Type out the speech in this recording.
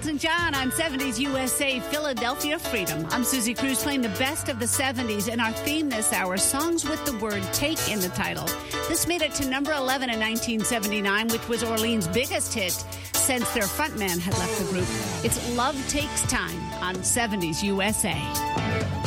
Elton John on 70s USA Philadelphia Freedom. I'm Susie Cruz playing the best of the 70s, and our theme this hour, songs with the word take in the title. This made it to number 11 in 1979, which was Orleans' biggest hit since their frontman had left the group. It's Love Takes Time on 70s USA.